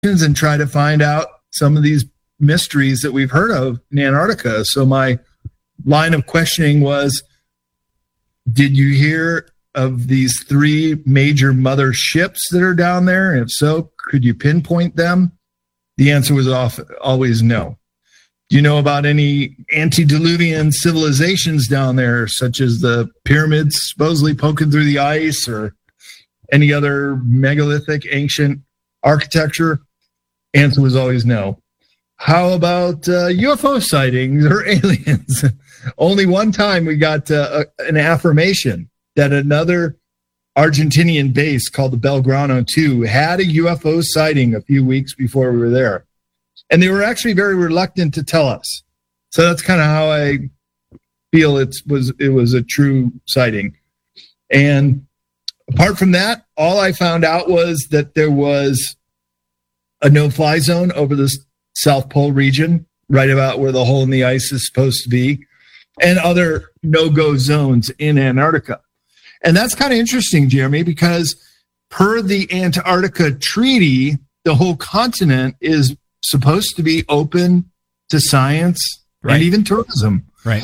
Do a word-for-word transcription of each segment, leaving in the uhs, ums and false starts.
and try to find out some of these mysteries that we've heard of in Antarctica. So my line of questioning was, did you hear of these three major mother ships that are down there? And if so, could you pinpoint them? The answer was off, always no. Do you know about any antediluvian civilizations down there, such as the pyramids supposedly poking through the ice, or any other megalithic ancient architecture? Answer was always no. How about uh, U F O sightings or aliens? Only one time we got uh, an affirmation that another Argentinian base called the Belgrano two had a U F O sighting a few weeks before we were there. And they were actually very reluctant to tell us. So that's kind of how I feel it was, it was a true sighting. And apart from that, all I found out was that there was a no-fly zone over the South Pole region, right about where the hole in the ice is supposed to be, and other no-go zones in Antarctica. And that's kind of interesting, Jeremy, because per the Antarctica Treaty, the whole continent is supposed to be open to science, right, and even tourism. Right.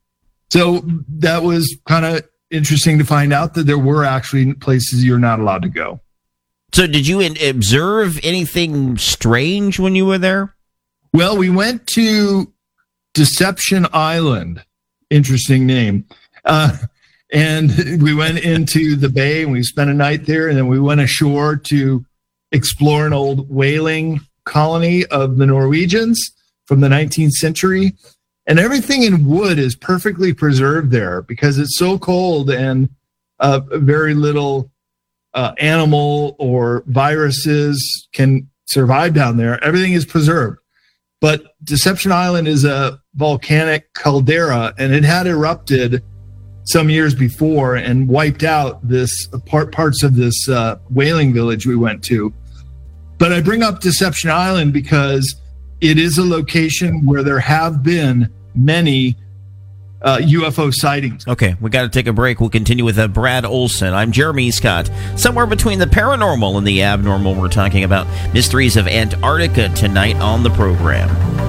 So that was kind of interesting to find out that there were actually places you're not allowed to go. So did you observe anything strange when you were there? Well, we went to Deception Island. Interesting name. Uh, and we went into the bay and we spent a night there, and then we went ashore to explore an old whaling colony of the Norwegians from the nineteenth century. And everything in wood is perfectly preserved there because it's so cold, and uh, very little uh, animal or viruses can survive down there. Everything is preserved. But Deception Island is a volcanic caldera, and it had erupted some years before and wiped out this part, parts of this uh, whaling village we went to. But I bring up Deception Island because it is a location where there have been many uh, U F O sightings. Okay, we got to take a break. We'll continue with uh, Brad Olson. I'm Jeremy Scott. Somewhere between the paranormal and the abnormal, we're talking about mysteries of Antarctica tonight on the program.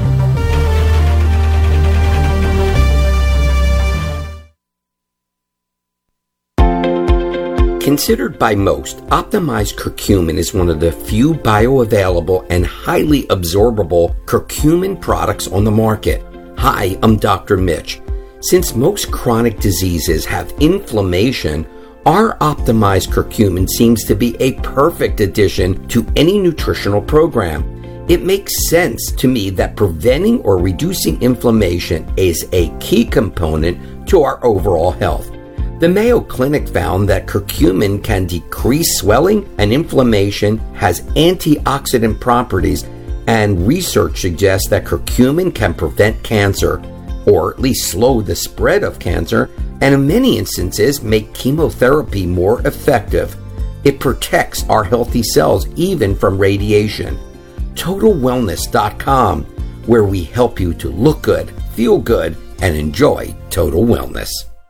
Considered by most, optimized curcumin is one of the few bioavailable and highly absorbable curcumin products on the market. Hi, I'm Doctor Mitch. Since most chronic diseases have inflammation, our optimized curcumin seems to be a perfect addition to any nutritional program. It makes sense to me that preventing or reducing inflammation is a key component to our overall health. The Mayo Clinic found that curcumin can decrease swelling and inflammation, has antioxidant properties, and research suggests that curcumin can prevent cancer, or at least slow the spread of cancer, and in many instances make chemotherapy more effective. It protects our healthy cells even from radiation. Total Wellness dot com, where we help you to look good, feel good, and enjoy total wellness.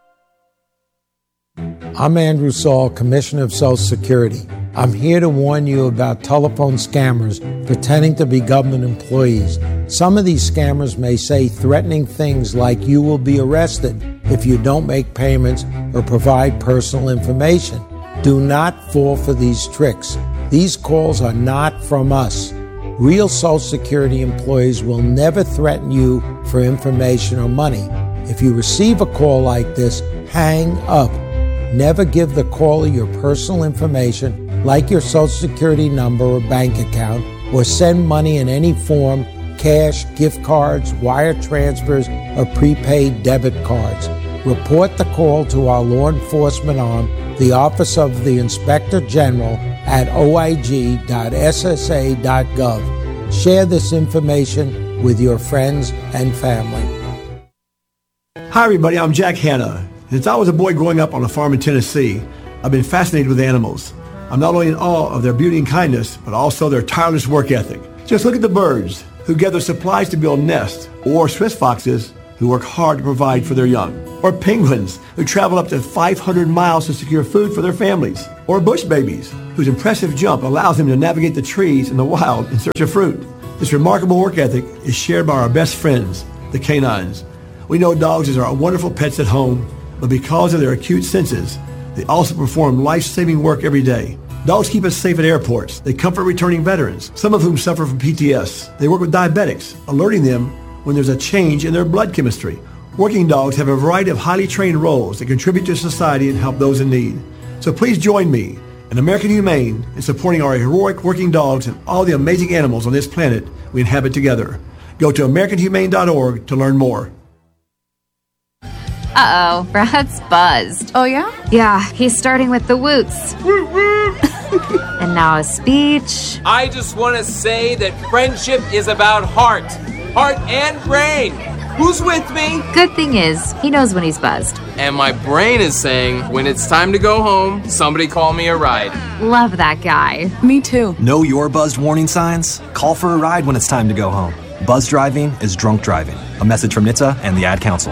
I'm Andrew Saul, Commissioner of Social Security. I'm here to warn you about telephone scammers pretending to be government employees. Some of these scammers may say threatening things like you will be arrested if you don't make payments or provide personal information. Do not fall for these tricks. These calls are not from us. Real Social Security employees will never threaten you for information or money. If you receive a call like this, hang up. Never give the caller your personal information, like your Social Security number or bank account, or send money in any form, cash, gift cards, wire transfers, or prepaid debit cards. Report the call to our law enforcement arm, the Office of the Inspector General, at o i g dot s s a dot gov. Share this information with your friends and family. Hi, everybody. I'm Jack Hanna. Since I was a boy growing up on a farm in Tennessee, I've been fascinated with animals. I'm not only in awe of their beauty and kindness, but also their tireless work ethic. Just look at the birds who gather supplies to build nests, or Swiss foxes who work hard to provide for their young. Or penguins who travel up to five hundred miles to secure food for their families. Or bush babies whose impressive jump allows them to navigate the trees in the wild in search of fruit. This remarkable work ethic is shared by our best friends, the canines. We know dogs are wonderful pets at home, but because of their acute senses, they also perform life-saving work every day. Dogs keep us safe at airports. They comfort returning veterans, some of whom suffer from P T S. They work with diabetics, alerting them when there's a change in their blood chemistry. Working dogs have a variety of highly trained roles that contribute to society and help those in need. So please join me and American Humane in supporting our heroic working dogs and all the amazing animals on this planet we inhabit together. Go to american humane dot org to learn more. Uh-oh, Brad's buzzed. Oh, yeah? Yeah, he's starting with the woots. And now a speech. I just want to say that friendship is about heart. Heart and brain. Who's with me? Good thing is, he knows when he's buzzed. And my brain is saying, when it's time to go home, somebody call me a ride. Love that guy. Me too. Know your buzzed warning signs? Call for a ride when it's time to go home. Buzz driving is drunk driving. A message from N H T S A and the Ad Council.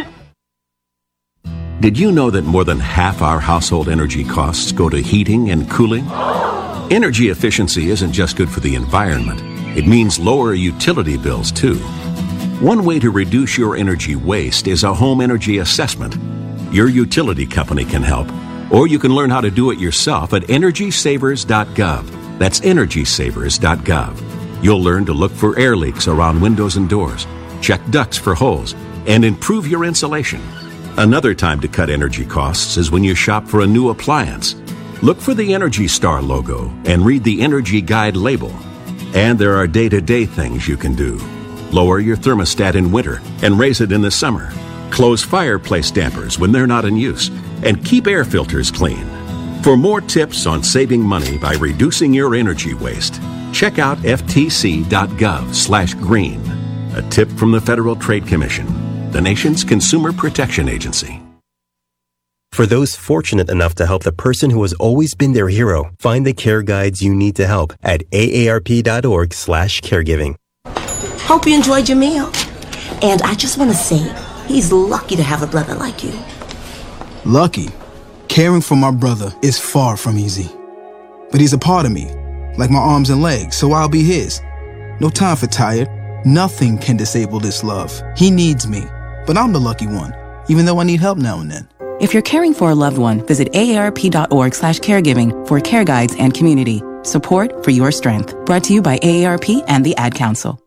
Did you know that more than half our household energy costs go to heating and cooling? Energy efficiency isn't just good for the environment. It means lower utility bills, too. One way to reduce your energy waste is a home energy assessment. Your utility company can help, or you can learn how to do it yourself at energy savers dot gov. That's energy savers dot gov. You'll learn to look for air leaks around windows and doors, check ducts for holes, and improve your insulation. Another time to cut energy costs is when you shop for a new appliance. Look for the Energy Star logo and read the Energy Guide label. And there are day-to-day things you can do. Lower your thermostat in winter and raise it in the summer. Close fireplace dampers when they're not in use. And keep air filters clean. For more tips on saving money by reducing your energy waste, check out f t c dot gov slash green. A tip from the Federal Trade Commission, the nation's consumer protection agency. For those fortunate enough to help the person who has always been their hero, find the care guides you need to help at a a r p dot org slash caregiving. Hope you enjoyed your meal. And I just want to say, he's lucky to have a brother like you. Lucky? Caring for my brother is far from easy. But he's a part of me, like my arms and legs, so I'll be his. No time for tired. Nothing can disable this love. He needs me, but I'm the lucky one, even though I need help now and then. If you're caring for a loved one, visit a a r p dot org slash caregiving for care guides and community. Support for your strength. Brought to you by A A R P and the Ad Council.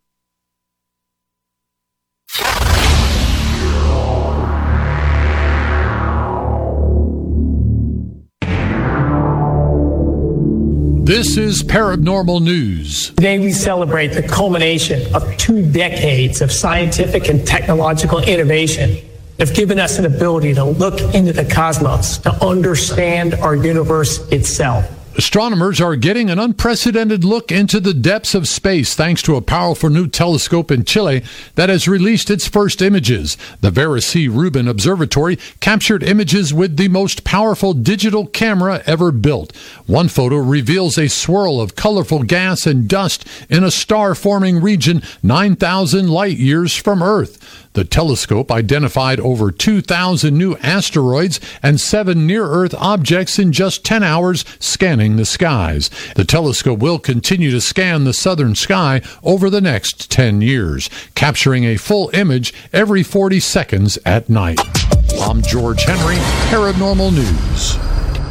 This is Paranormal News. Today we celebrate the culmination of two decades of scientific and technological innovation that have given us an ability to look into the cosmos, to understand our universe itself. Astronomers are getting an unprecedented look into the depths of space thanks to a powerful new telescope in Chile that has released its first images. The Vera C. Rubin Observatory captured images with the most powerful digital camera ever built. One photo reveals a swirl of colorful gas and dust in a star-forming region nine thousand light-years from Earth. The telescope identified over two thousand new asteroids and seven near-Earth objects in just ten hours scanning the skies. The telescope will continue to scan the southern sky over the next ten years, capturing a full image every forty seconds at night. I'm George Henry, Paranormal News.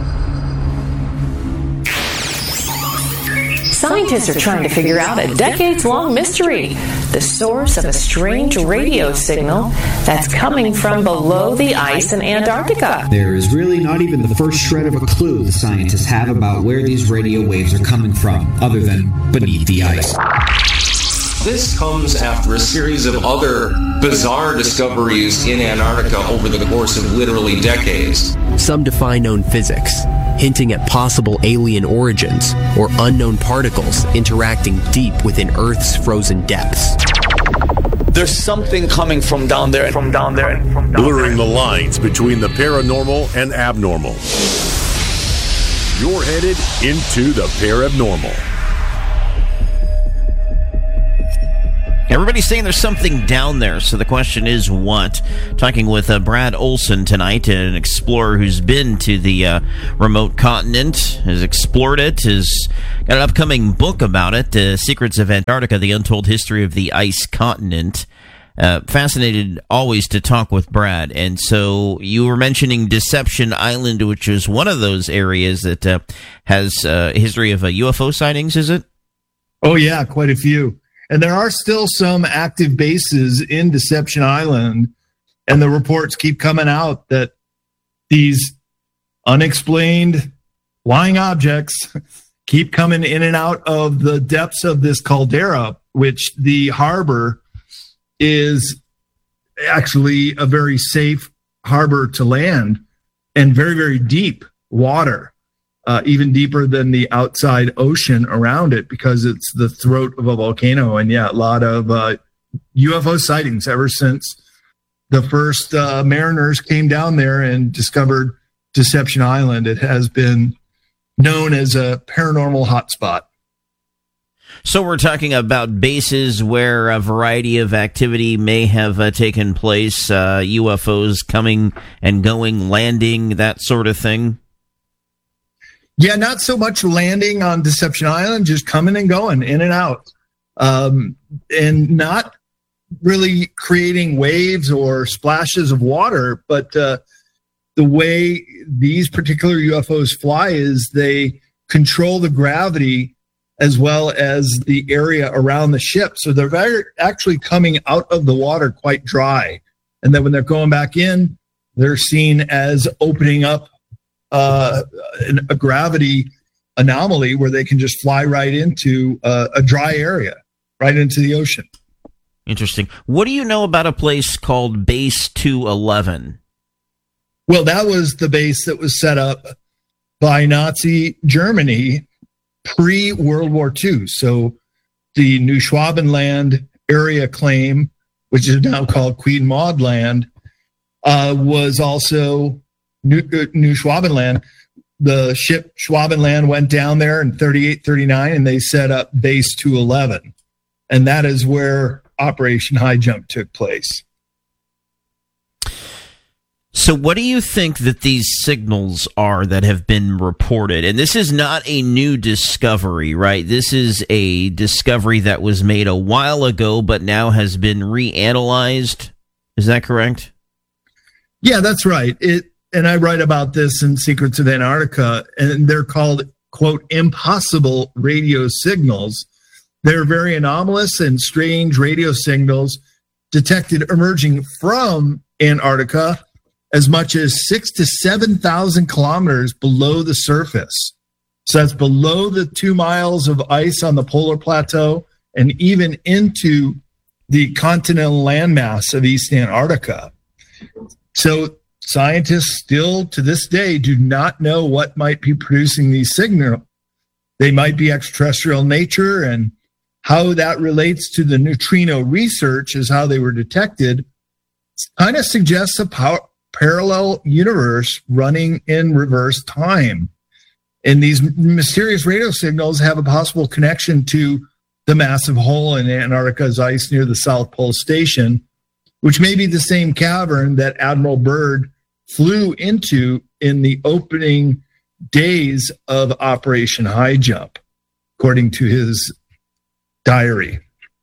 Scientists are trying to figure out a decades-long mystery, the source of a strange radio signal that's coming from below the ice in Antarctica. There is really not even the first shred of a clue the scientists have about where these radio waves are coming from, other than beneath the ice. This comes after a series of other bizarre discoveries in Antarctica over the course of literally decades. Some defy known physics, hinting at possible alien origins or unknown particles interacting deep within Earth's frozen depths. There's something coming from down there, from down there, and from down Blurring there. the lines between the paranormal and abnormal. You're headed into the Parabnormal. Everybody's saying there's something down there, so the question is what? Talking with uh, Brad Olson tonight, an explorer who's been to the uh, remote continent, has explored it, has got an upcoming book about it, uh, Secrets of Antarctica, The Untold History of the Ice Continent. Uh, fascinated always to talk with Brad. And so you were mentioning Deception Island, which is one of those areas that uh, has uh, a history of uh, U F O sightings, is it? Oh, yeah, quite a few. And there are still some active bases in Deception Island, and the reports keep coming out that these unexplained flying objects keep coming in and out of the depths of this caldera, which the harbor is actually a very safe harbor to land and very, very deep water. Uh, even deeper than the outside ocean around it because it's the throat of a volcano. And yeah, a lot of uh, U F O sightings ever since the first uh, mariners came down there and discovered Deception Island. It has been known as a paranormal hotspot. So we're talking about bases where a variety of activity may have uh, taken place, uh, U F Os coming and going, landing, that sort of thing? Yeah, not so much landing on Deception Island, just coming and going, in and out, um, and not really creating waves or splashes of water. But uh, the way these particular U F Os fly is they control the gravity as well as the area around the ship. So they're very, actually coming out of the water quite dry. And then when they're going back in, they're seen as opening up Uh, a gravity anomaly where they can just fly right into uh, a dry area, right into the ocean. Interesting. What do you know about a place called Base two eleven? Well, that was the base that was set up by Nazi Germany pre-World War Two. So the New Schwabenland area claim, which is now called Queen Maud Land, uh, was also New, New Schwabenland. The ship Schwabenland went down there in thirty-eight, thirty-nine, and they set up Base two eleven. And that is where Operation High Jump took place. So what do you think that these signals are that have been reported? And this is not a new discovery, right? This is a discovery that was made a while ago, but now has been reanalyzed. Is that correct? Yeah, that's right. It And I write about this in Secrets of Antarctica, and they're called, quote, impossible radio signals. They're very anomalous and strange radio signals detected emerging from Antarctica as much as six to seven thousand kilometers below the surface. So that's below the two miles of ice on the polar plateau and even into the continental landmass of East Antarctica. So scientists still to this day do not know what might be producing these signals. They might be extraterrestrial in nature, and how that relates to the neutrino research is how they were detected. Kind of suggests a power, parallel universe running in reverse time. And these mysterious radio signals have a possible connection to the massive hole in Antarctica's ice near the South Pole Station, which may be the same cavern that Admiral Byrd flew into in the opening days of Operation High Jump, according to his diary.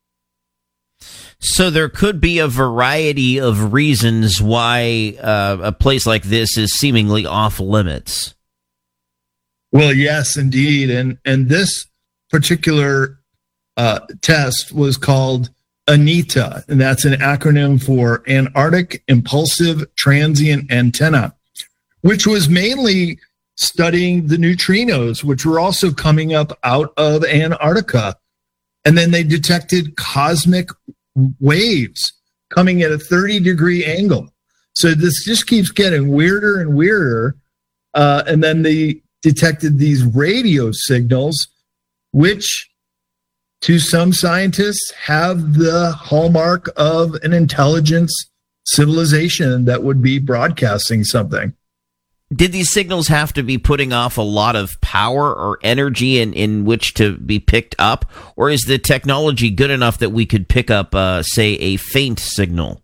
So there could be a variety of reasons why uh, a place like this is seemingly off limits. Well, yes, indeed. And, and this particular uh, test was called ANITA, and that's an acronym for Antarctic Impulsive Transient Antenna, which was mainly studying the neutrinos, which were also coming up out of Antarctica. And then they detected cosmic waves coming at a thirty degree angle. So this just keeps getting weirder and weirder. Uh, and then they detected these radio signals, which to some scientists have the hallmark of an intelligence civilization that would be broadcasting something. did these signals have to be putting off a lot of power or energy in, in which to be picked up? Or is the technology good enough that we could pick up, uh, say, a faint signal?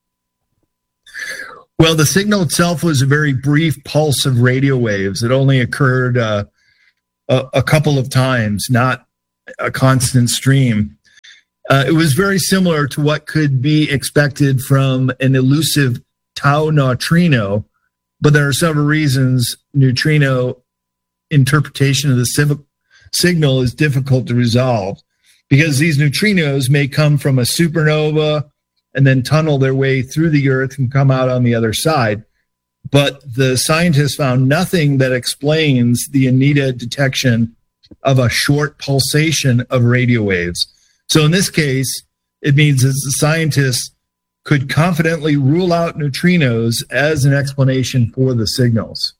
Well, the signal itself was a very brief pulse of radio waves. It only occurred uh, a, a couple of times, not a constant stream. Uh, it was very similar to what could be expected from an elusive tau neutrino, but there are several reasons neutrino interpretation of the civ- signal is difficult to resolve, because these neutrinos may come from a supernova and then tunnel their way through the Earth and come out on the other side. But the scientists found nothing that explains the ANITA detection of a short pulsation of radio waves. So in this case, it means that the scientists could confidently rule out neutrinos as an explanation for the signals.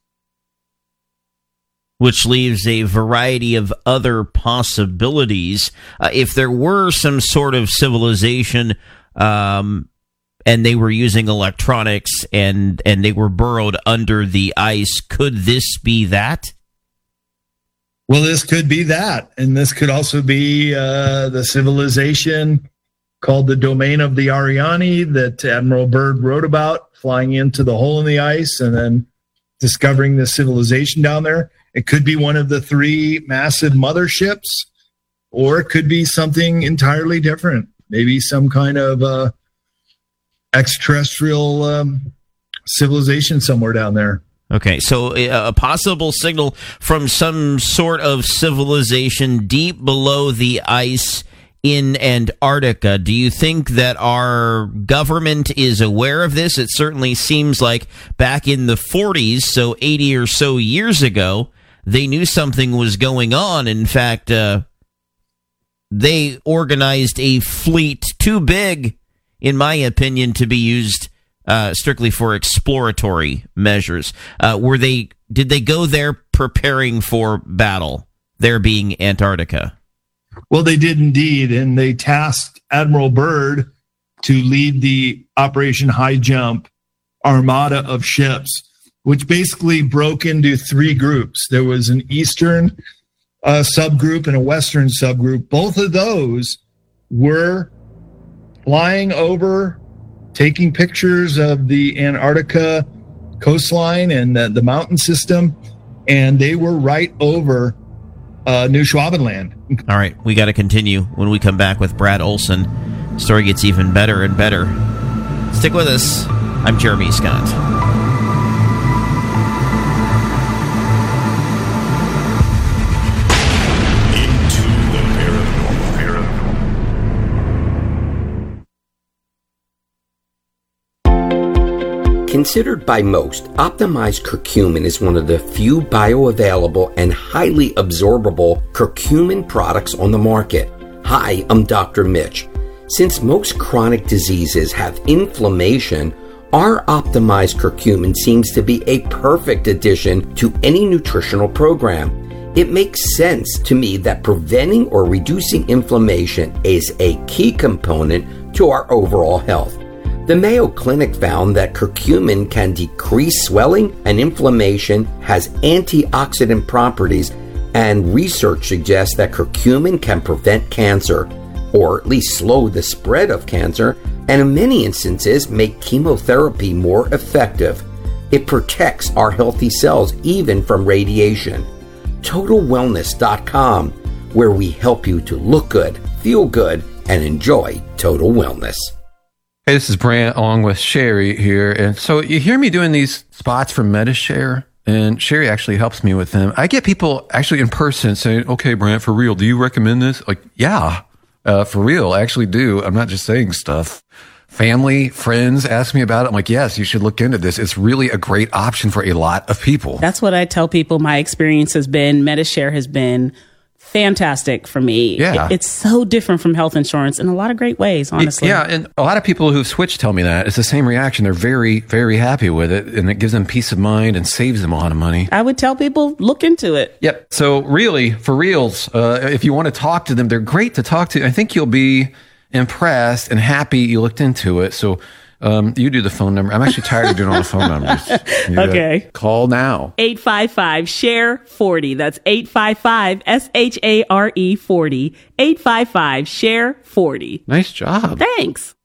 Which leaves a variety of other possibilities. Uh, if there were some sort of civilization um, and they were using electronics and, and they were burrowed under the ice, could this be that? Well, this could be that. And this could also be uh, the civilization called the Domain of the Ariani that Admiral Byrd wrote about, flying into the hole in the ice and then discovering the civilization down there. It could be one of the three massive motherships, or it could be something entirely different. Maybe some kind of uh, extraterrestrial um, civilization somewhere down there. Okay, so a possible signal from some sort of civilization deep below the ice in Antarctica. Do you think that our government is aware of this? It certainly seems like back in the forties, so eighty or so years ago, they knew something was going on. In fact, uh, they organized a fleet too big, in my opinion, to be used uh, strictly for exploratory measures. Uh, were they? Did they go there preparing for battle, there being Antarctica? Well, they did indeed, and they tasked Admiral Byrd to lead the Operation High Jump armada of ships, which basically broke into three groups. There was an eastern uh, subgroup and a western subgroup. Both of those were flying over, taking pictures of the Antarctica coastline and the, the mountain system, and they were right over uh, New Schwabenland. All right, we got to continue when we come back with Brad Olson. Story gets even better and better. Stick with us. I'm Jeremy Scott. Considered by most, optimized curcumin is one of the few bioavailable and highly absorbable curcumin products on the market. Hi, I'm Doctor Mitch. Since most chronic diseases have inflammation, our optimized curcumin seems to be a perfect addition to any nutritional program. It makes sense to me that preventing or reducing inflammation is a key component to our overall health. The Mayo Clinic found that curcumin can decrease swelling and inflammation, has antioxidant properties, and research suggests that curcumin can prevent cancer, or at least slow the spread of cancer, and in many instances make chemotherapy more effective. It protects our healthy cells even from radiation. Total Wellness dot com, where we help you to look good, feel good, and enjoy total wellness. Hey, this is Brant along with Sherry here. And so you hear me doing these spots for MediShare, and Sherry actually helps me with them. I get people actually in person saying, okay, Brant, for real, do you recommend this? Like, yeah, uh, for real, I actually do. I'm not just saying stuff. Family, friends ask me about it. I'm like, yes, you should look into this. It's really a great option for a lot of people. That's what I tell people my experience has been. MediShare has been fantastic for me. Yeah. It, it's so different from health insurance in a lot of great ways, honestly. Yeah, and a lot of people who've switched tell me that. It's the same reaction. They're very, very happy with it, and it gives them peace of mind and saves them a lot of money. I would tell people, look into it. Yep. So really, for reals, uh, if you want to talk to them, they're great to talk to. I think you'll be impressed and happy you looked into it. So Um, you do the phone number. I'm actually tired of doing all the phone numbers. You Okay. gotta Call now. eight five five, share forty. That's eight five five, S H A R E forty. eight five five, share forty. Nice job. Thanks.